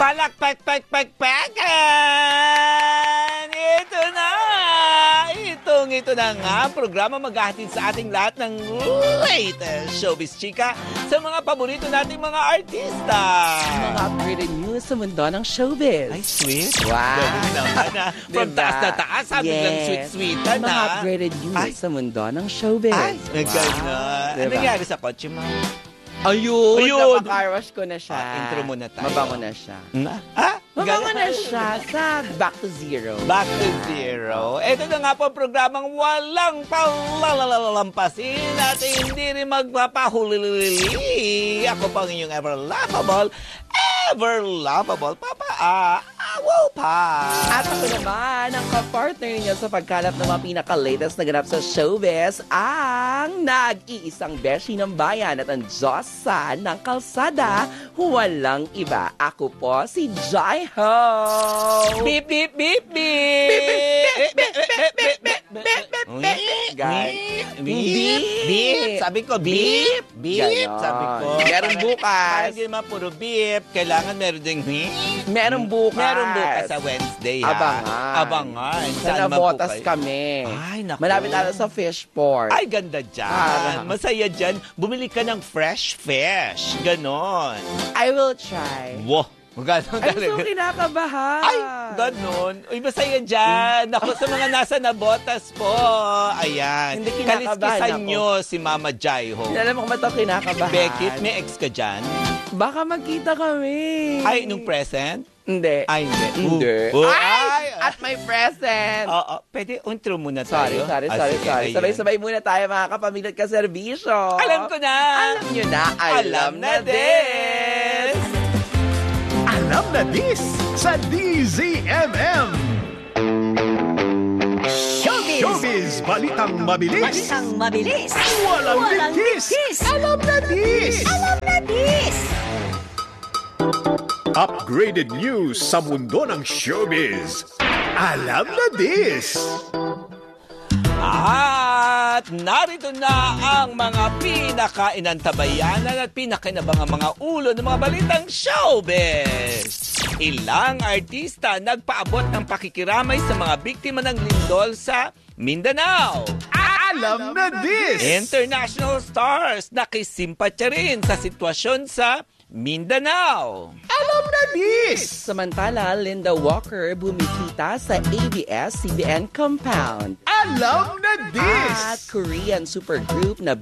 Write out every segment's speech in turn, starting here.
Palakpak-pak-pak-pakan! Ito na nga, programa maghahatid sa ating lahat ng latest showbiz chika sa mga paborito nating mga artista. Mga upgraded news sa mundo ng showbiz. Ay, sweet. Wow. From taas na taas, sabi lang sweet-sweetan na. Mga upgraded news sa mundo ng showbiz. Ay, gano'n. Ano nangyari sa kotse mo? Ayun. Napaka-carwash ko na siya. Intro muna tayo. Mabango na siya. Mabango na siya sa Back to Zero. Back to Zero. Ito na nga po ang programang walang palalampasin at hindi rin magpapahulili. Ako pa ang inyong ever laughable, Papa Awaw pa. At ako naman, ang kapartner ninyo sa pagkalap ng mga pinaka-latest na ganap sa showbiz, ang nag-iisang beshi ng bayan at ang Diyosa ng kalsada, walang iba. Ako po si Jai Ho! Beep, beep, beep, beep! Beep! Sabi ko, beep! Beep! Sabi ko. Meron bukas. Parang hindi naman puro beep. Kailangan meron ding Meron bukas. Meron bukas sa Wednesday, ha? Abangan. Sana botas kami. Ay, naku. Malapit na sa fish port. Ay, ganda dyan. Masaya dyan. Bumili ka ng fresh fish. Ganon. I will try. Wow. Ganon I'm talaga. so kinakabahan. Ay, ganon. Uy, masaya dyan. Ako sa mga nasa nabotas po. Ayan. Hindi kinakabahan Kaliskisan ako. nyo si Mama Jai Ho. Alam mo kung ba't ako kinakabahan? Beckett, may ex ka dyan? Baka magkita kami. Ay, nung present? Hindi. Ay, hindi. Hindi. Ay! At my present. Oo, pwede intro muna tayo. Sorry. Sige. Sabay-sabay muna tayo mga kapamilya at kaservisyo. Alam ko na. Alam nyo na. Alam na this. Alam na this sa DZMM. Showbiz, balitang mabilis. Walang litis. Alam na this. Upgraded news sa mundo ng showbiz. Alam na this. At narito na ang mga pinaka-inantabayanan at pinakinabangang mga ulo ng mga balitang showbiz. Ilang artista nagpaabot ng pakikiramay sa mga biktima ng lindol sa Mindanao. Alam na this. International stars nakisimpatya rin sa sitwasyon sa Mindanao. Alam na this. Samantala, Linda Walker bumikita sa ABS-CBN compound. Alam na this. At Korean supergroup na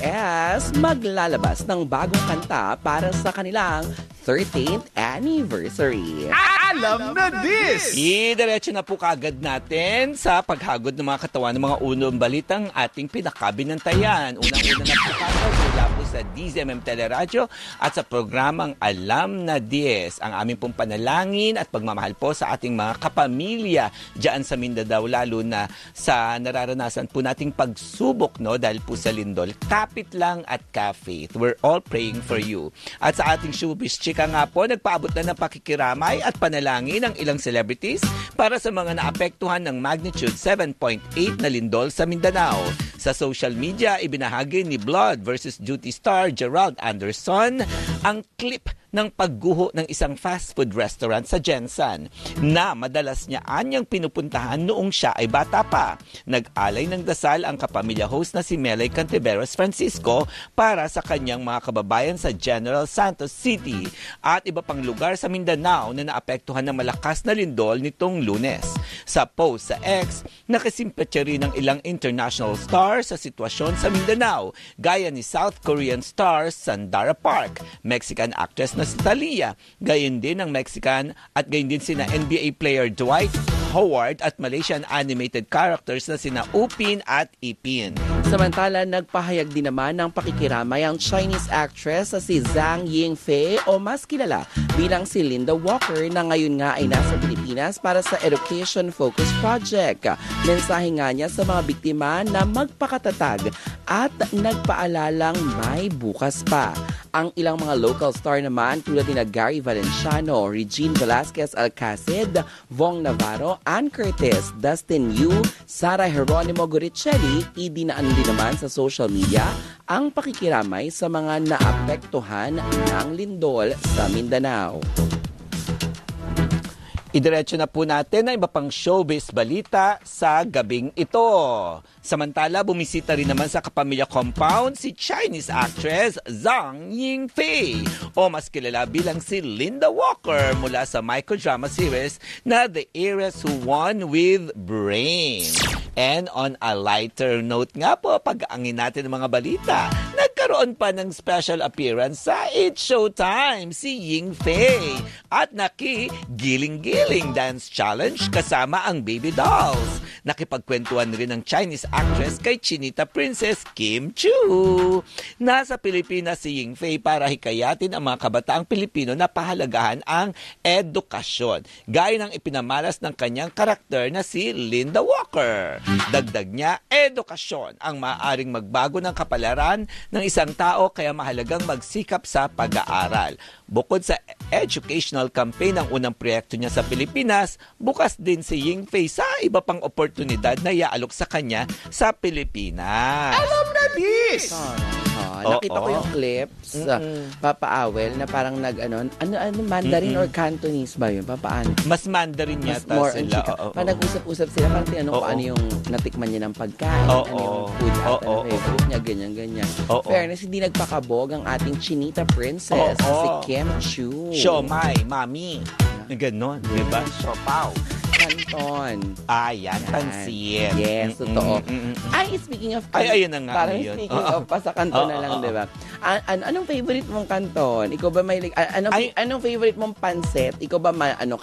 BTS maglalabas ng bagong kanta para sa kanilang 13th anniversary. Alam na this. Diretso na po kagad natin sa paghagod ng mga katawan ng mga unang balitang ating pinakabinantayan. Unang-una na po kagad mula po sa DZMM Teleradyo at sa programang Alam na This. Ang aming pong panalangin at pagmamahal po sa ating mga kapamilya dyan sa Mindanao, lalo na sa nararanasan po nating pagsubok, no, dahil po sa lindol. Kapit lang at ka-faith. We're all praying for you. At sa ating showbiz chika nga po, nagpaabot na ng pakikiramay at panalangin ng ilang celebrities para sa mga naapektuhan ng magnitude 7.8 na lindol sa Mindanao. Sa social media, ibinahagi ni Blood versus Duty star Gerald Anderson ang clip ng pagguho ng isang fast food restaurant sa Jensan na madalas niya anyang pinupuntahan noong siya ay bata pa. Nag-alay ng dasal ang kapamilya host na si Melay Cantiveros Francisco para sa kanyang mga kababayan sa General Santos City at iba pang lugar sa Mindanao na naapektuhan ng malakas na lindol nitong Lunes. Sa post sa X, nakasimpatya rin ng ilang international stars sa sitwasyon sa Mindanao, gaya ni South Korean star Sandara Park, Mexican actress na si Thalia, gayon din ng Mexican at gayon din sina NBA player Dwight Howard at Malaysian animated characters na sina Upin at Ipin. Samantala, nagpahayag din naman ng pakikiramay ang Chinese actress na si Zhang Yingfei o mas kilala bilang si Linda Walker na ngayon nga ay nasa Pilipinas para sa Education Focus Project. Mensahe nga niya sa mga biktima na magpakatatag at nagpaalalang may bukas pa. Ang ilang mga local star naman tulad ni Gary Valenciano, Regine Velasquez Alcacid, Vong Navarro, Ann Curtis, Dustin Yu, Sara Geronimo Guricelli, idinaan din naman sa social media ang pakikiramay sa mga naapektuhan ng lindol sa Mindanao. Idiretso na po natin ang iba pang showbiz balita sa gabing ito. Samantala, bumisita rin naman sa kapamilya compound si Chinese actress Zhang Yingfei o mas kilala bilang si Linda Walker mula sa microdrama series na The Heiress Who Won with Brain. And on a lighter note nga po, pag-aangin natin ng mga balita, nagkaroon pa ng special appearance sa It's Showtime si Yingfei at giling-giling dance challenge kasama ang baby dolls. Nakipagkwentuhan rin ng Chinese actress kay Chinita Princess Kim Chiu. Nasa Pilipinas si Yingfei para hikayatin ang mga kabataang Pilipino na pahalagahan ang edukasyon, gaya ng ipinamalas ng kanyang karakter na si Linda Walker. Dagdag niya, edukasyon ang maaaring magbago ng kapalaran ng isang tao kaya mahalagang magsikap sa pag-aaral. Bukod sa educational campaign ng unang proyekto niya sa Pilipinas, bukas din si Yingfei sa iba pang oportunidad na iaalok sa kanya sa Pilipinas. Alam na this! Nakita ko yung clips, Papa Awel, na parang Mandarin or Cantonese ba yun? Papaano? Mas Mandarin yata sila. Parang nag-usap-usap sila, parang tinanong ko ano yung natikman niya ng pagkain, ano yung food ata na favorite niya, ganyan-ganyan. Fairness, hindi nagpakabog ang ating Chinita Princess, si Kim Chiu. Siomai, mami. Ganon, di ba? Siopaw. Canton. Yan, pansit. Yes, totoo. Ay, speaking of canton. Ayun na nga. Parang speaking of, pa sa canton na lang, di ba? Anong favorite mong canton? Ikaw ba may, anong favorite mong pansit? Ikaw ba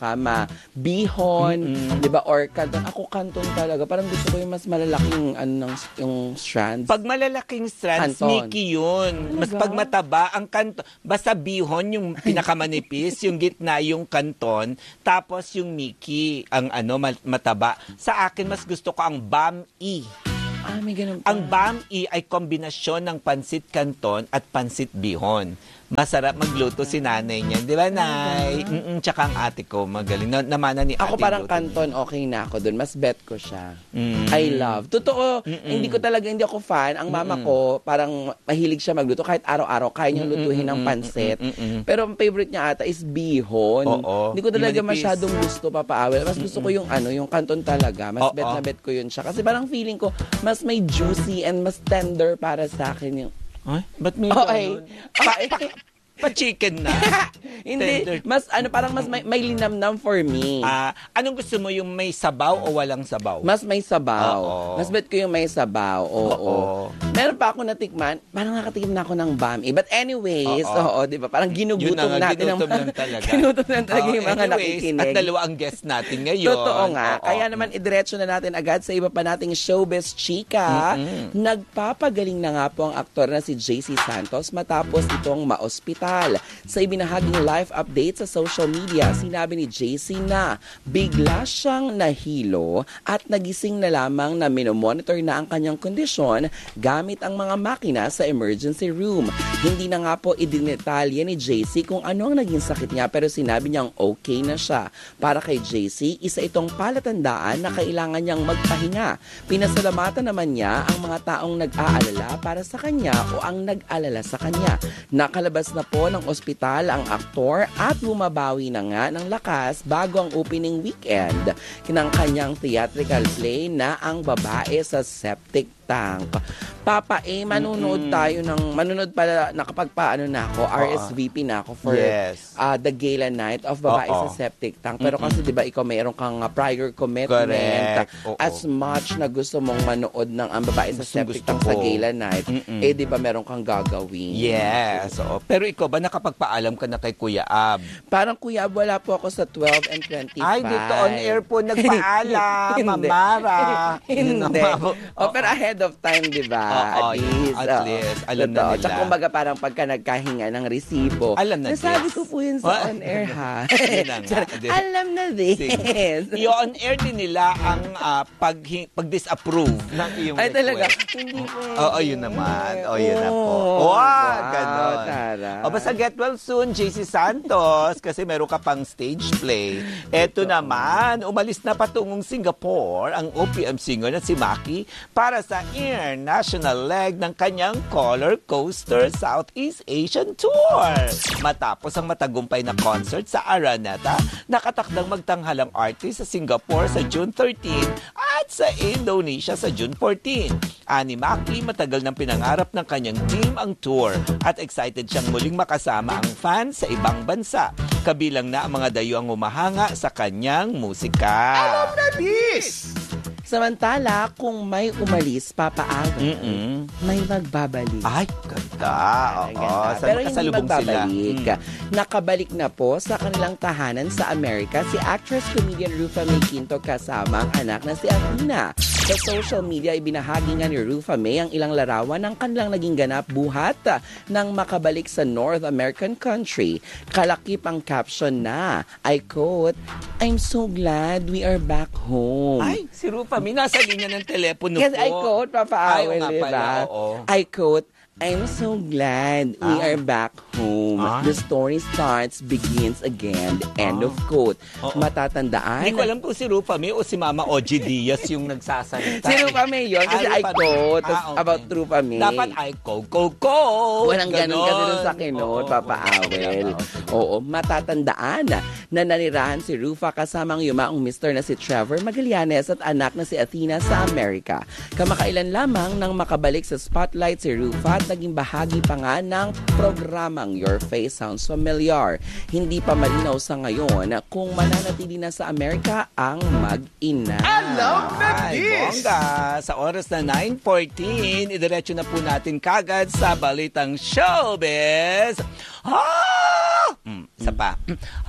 bihon, di ba? Or canton? Ako canton talaga. Parang gusto ko yung mas malalaking, yung strands. Pag malalaking strands, canton. Mickey yun. Mas pag mataba, ang canton, basta bihon, yung pinakamanipis, yung gitna, yung canton, tapos yung Mickey, ang mataba. Sa akin, mas gusto ko ang bam-i. May ganun pa. Ang bam-i ay kombinasyon ng pansit canton at pansit bihon. Masarap magluto si nanay niyan. Di ba, Nay? Tsaka ang ate ko, magaling. Namana ni ate. Ako parang canton, okay na ako dun. Mas bet ko siya. I love. Totoo, hindi ako fan. Ang mama ko, parang mahilig siya magluto. Kahit araw-araw, kaya niyang lutuhin ng pansit. Pero ang favorite niya ata is bihon. Hindi ko talaga masyadong gusto, Papa Awel. Mas gusto ko yung canton talaga. Mas bet na bet ko yun siya. Kasi parang feeling ko, mas may juicy and mas tender para sa akin yung ba't may pa-chicken na? Hindi. Mas, parang mas may linamnam for me. Anong gusto mo? Yung may sabaw o walang sabaw? Mas may sabaw. Mas bet ko yung may sabaw. Oo. Meron pa ako natikman. Parang nakatikim na ako ng bami. But anyways, di ba? Parang ginugutom natin. Ginutom lang talaga. Ginutom lang talaga yung mga nakikinig. At dalawa ang guest natin ngayon. Totoo nga. Kaya naman, idiretso na natin agad sa iba pa nating showbiz chika. Nagpapagaling na nga po ang aktor na si JC Santos matapos itong maospital. Sa ibinahaging live update sa social media, sinabi ni JC na bigla siyang nahilo at nagising na lamang na minomonitor na ang kanyang kondisyon gamit ang mga makina sa emergency room. Hindi na nga po idinetalye ni JC kung ano ang naging sakit niya pero sinabi niyang okay na siya. Para kay JC, isa itong palatandaan na kailangan niyang magpahinga. Pinasalamatan naman niya ang mga taong nag-aalala para sa kanya o ang nag-alala sa kanya. Nakalabas na po ng ospital ang aktor at bumabawi na nga ng lakas bago ang opening weekend ng kanyang theatrical play na Ang Babae sa Septic Tank. Papa manonood pala, nakapagpaano na ako, RSVP na ako for the gala night of Babae sa Septic Tank. Pero kasi diba ikaw mayroon kang prior commitment. As much na gusto mong manood ng Ang Babae sa Septic Tank sa gala night, diba meron kang gagawin. Yes. Pero ikaw ba nakapagpaalam ka na kay Kuya Ab? Parang Kuya Ab, wala po ako sa 12 and 25. Ay, dito on air po nagpaalam, Mamara. Hindi. Pero ahead of time, di ba? At least. Alam na nila. Tsaka kumbaga parang pagka nagkahinga ng resibo. Alam na nasabi ko po yun sa on air, ha? Alam na this. I-on air din nila ang pag-disapprove ng iyong request. Ay, talaga? Hindi po. Yun naman. Yun na po. Wow, ganon. Basta get well soon, JC Santos, kasi meron ka pang stage play. Eto naman, umalis na patungong Singapore ang OPM singer na si Maki para sa international leg ng kanyang Roller Coaster Southeast Asian Tour. Matapos ang matagumpay na concert sa Araneta, nakatakdang magtanghalang artist sa Singapore sa June 13 at sa Indonesia sa June 14. Ani Maki, matagal nang pinangarap ng kanyang team ang tour at excited siyang muling makasama ang fans sa ibang bansa. Kabilang na ang mga dayuang humahanga sa kanyang musika. I love na this! Samantala, kung may umalis, papaawal, may magbabalik. Ay, ganda. Ay, Oo. ganda. Saan Pero hindi magkasalubong magbabalik. Nakabalik na po sa kanilang tahanan sa Amerika si actress-comedian Rufa May Quinto kasama ang anak na si Athena. Sa social media, ibinahagi nga ni Rufa May ang ilang larawan ng kanilang naging ganap buhat nang makabalik sa North American country. Kalakip ang caption na, I quote, "I'm so glad we are back home." Ay, si Rufa May nasa linya ng telepono Yes, po. I quote, Ay, papaawal, oo nga diba? pala, oo. I quote, "I'm so glad we are back home. The story starts, begins again." End of quote. Oo. Matatandaan. Hindi ko alam kung si Rufa May o si Mama Oji Diaz yung nagsasalita. Si Rufa May yun, kasi I Rufa May. quote Okay. about Rufa May. Dapat I go. Walang ganun kasi dun sa kinot, Oo. papaawel. Oo, matatandaan na nanirahan si Rufa kasama ang yumaong mister na si Trevor Magallanes at anak na si Athena sa Amerika. Kamakailan lamang nang makabalik sa spotlight si Rufa at naging bahagi pa nga ng programang Your Face Sounds Familiar. Hindi pa malinaw sa ngayon kung mananatili na sa Amerika ang mag-ina. I love na Ay, this! bongga. Sa oras na 9:14, idiretso na po natin kagad sa Balitang Showbiz. Isa pa.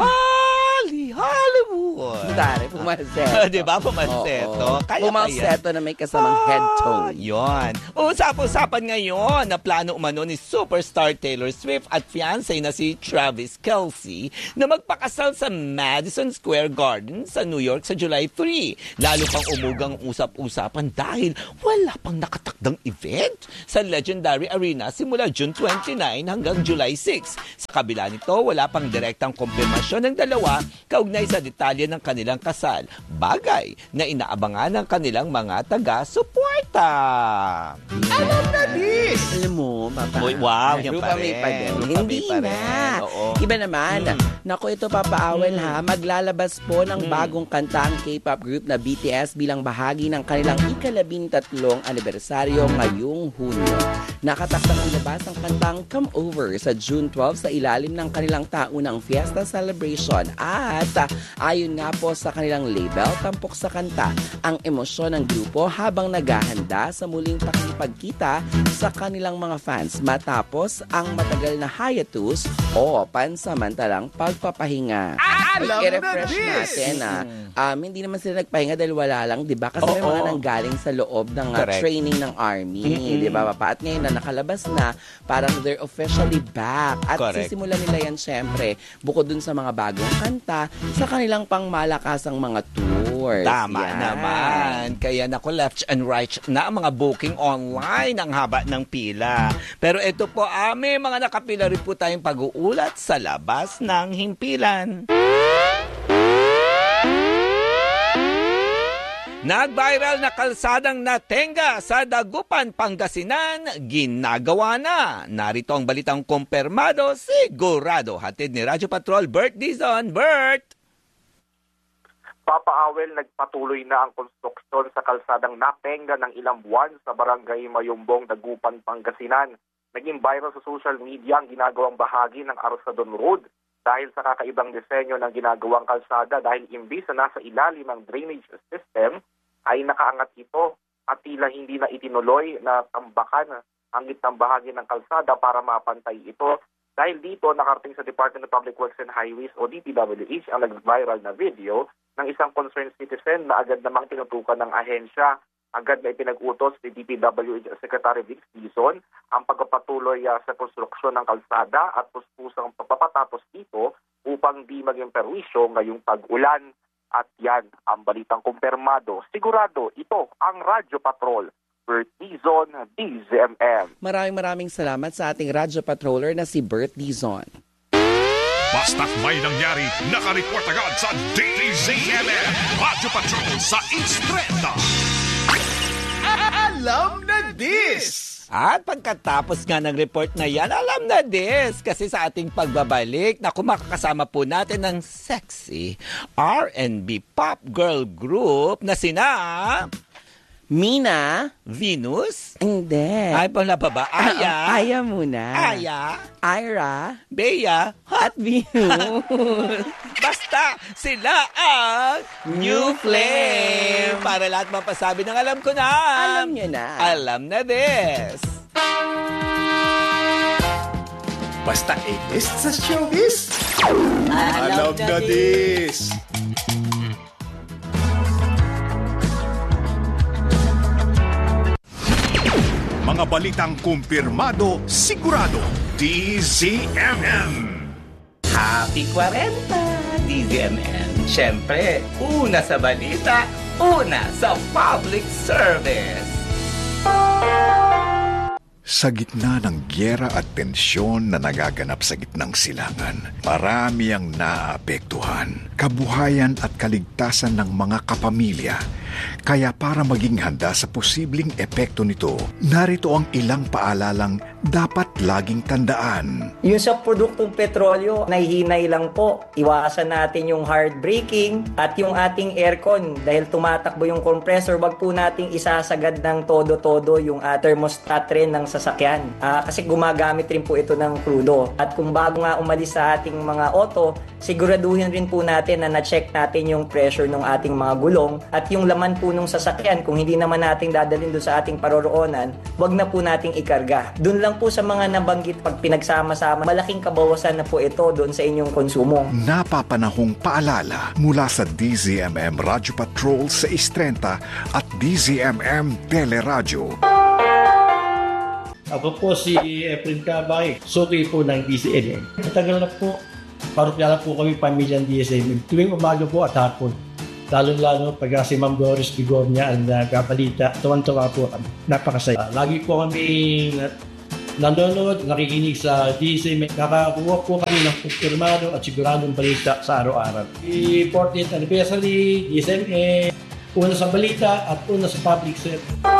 Hollywood. Dari, pumalseto. Di ba, pumalseto? Oo. Kaya Pumalseto na may kasamang head tone. Yun. Usap-usapan ngayon na plano umano ni superstar Taylor Swift at fiancé na si Travis Kelce na magpakasal sa Madison Square Garden sa New York sa July 3. Lalo pang umugang usap-usapan dahil wala pang nakatakdang event sa legendary arena simula June 29 hanggang July 6. Sa kabila nito, wala pang direktang kumpirmasyon ng dalawa kaugnay sa detalye ng kanilang kasal. Bagay na inaabangan ng kanilang mga taga-suporta. I love na this! Alam mo, Papa. Uy, wow, yan Rufa pa May rin. pa din. Rufa Hindi May pa rin. na. Oo. Iba naman. Naku, ito papaawal ha. Maglalabas po ng bagong kanta ang K-pop group na BTS bilang bahagi ng kanilang ika-13 anibersaryo ngayong Hunyo. Nakatakdang ilabas ang kantang Come Over sa June 12 sa ilalim ng kanilang taunang fiesta celebration. At ayon nga po sa kanilang label, tampok sa kanta ang emosyon ng grupo habang naghahanda sa muling pakipagkita sa kanilang mga fans matapos ang matagal na hiatus o pansamantalang pagpapahinga. I-refresh natin hindi naman sila nagpahinga dahil wala lang, di ba? Kasi may Oo. mga nanggaling sa loob ng Correct. training ng army, di ba, Papa? At ngayon na nakalabas na, parang they're officially back. At Correct. sisimulan nila yan, syempre, bukod dun sa mga bagong kanta, sa kanilang pangmalakasang mga tours. Tama Yan. naman. Kaya naku, left and right na ang mga booking online ang haba ng pila. Pero ito po, may mga nakapila rin po tayong pag-uulat sa labas ng himpilan. Nag-viral na kalsadang Natenga sa Dagupan, Pangasinan, ginagawa na. Narito ang balitang kumpirmado, sigurado. Hatid ni Radyo Patrol, Bert Dizon. Bert! Papaawel, nagpatuloy na ang konstruksyon sa kalsadang Natenga ng ilang buwan sa barangay Mayumbong, Dagupan, Pangasinan. Naging viral sa social media ang ginagawang bahagi ng Arsadon Road dahil sa kakaibang disenyo ng ginagawang kalsada dahil imbis na nasa ilalim ang drainage system, ay nakaangat ito at tila hindi na itinuloy na tambakan ang gitnang bahagi ng kalsada para mapantay ito. Dahil dito, nakarating sa Department of Public Works and Highways o DPWH ang nag-viral na video ng isang concerned citizen na agad namang tinutukan ng ahensya. Agad na ipinag-utos ni DPWH Secretary Vic Dizon ang pagpapatuloy sa konstruksyon ng kalsada at puspusang pagpapatapos dito upang di maging perwisyo ngayong tag-ulan. At yan ang balitang kumpirmado. Sigurado, ito ang Radyo Patrol. Bert Dizon, DZMM. Maraming salamat sa ating Radyo Patroller na si Bert Dizon. Basta't may nangyari, nakareport agad sa DZMM. Radyo Patrol sa East 30. Alam na this! At pagkatapos nga ng report na yan, alam na this. Kasi sa ating pagbabalik, na makakasama po natin ng sexy R&B pop girl group na sina Mina? Venus? Hindi. Ay, wala pa ba? Aya? Aya muna. Aya? Ira? Bea? At Venus. Basta sila ang New Flame. Para lahat mapasabi ng alam ko na. Alam nyo na. Alam na this. Basta A-list sa showbiz. Alam na this! Mga balitang kumpirmado, sigurado, DZMM. Happy 40, DZMM. Siyempre, una sa balita, una sa public service. Sa gitna ng gyera at tensyon na nagaganap sa gitnang silangan, marami ang naapektuhan, kabuhayan at kaligtasan ng mga kapamilya. Kaya para maging handa sa posibleng epekto nito, narito ang ilang paalalang dapat laging tandaan. Yung sa produktong petrolyo, nahihinay lang po. Iwasan natin yung hard braking at yung ating aircon. Dahil tumatakbo yung compressor, wag po nating isasagad ng todo-todo yung thermostat rin ng sasakyan. Kasi gumagamit rin po ito ng krudo. At kung bago nga umalis sa ating mga auto, siguraduhin rin po natin na na-check natin yung pressure ng ating mga gulong at yung laman po nung sasakyan. Kung hindi naman nating dadalhin doon sa ating paroroonan, wag na po nating ikarga. Doon lang po sa mga nabanggit, pag pinagsama-sama, malaking kabawasan na po ito doon sa inyong konsumo. Napapanahong paalala mula sa DZMM Radio Patrol sa Istrenta at DZMM Teleradyo. Ako po si Efren Cabay, suki po ng DZMM. Matagal na po, parokyala po kami pamilyang DZMM. Tuwing umaga po at hapon. Lalo-lalo pag si Ma'am Doris Bigornia ang nagkabalita, tuwan-tuwa po kami. Napakasaya. Lagi po kami nanonood, nakikinig sa DZMM. Nakakuha po kami ng kumpirmado at siguradong balita sa araw-araw. The 40th anniversary, DZMM, una sa balita at una sa public service.